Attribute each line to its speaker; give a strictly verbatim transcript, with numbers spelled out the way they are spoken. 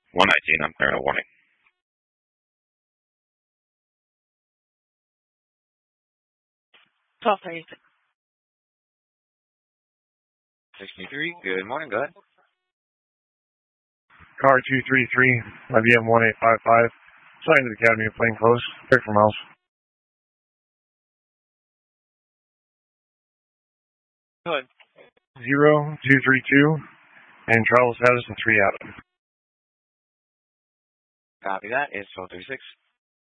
Speaker 1: one nineteen, I'm clearing a warning.
Speaker 2: twelve thirty-six.
Speaker 1: sixty-three, good morning, go ahead.
Speaker 3: Car two three three, I B M one eight five five, flying to the Academy of Plainclothes, clear for miles.
Speaker 2: Go ahead.
Speaker 3: Zero two three two, and travel status in three Adam.
Speaker 1: Copy that, it's twelve thirty-six.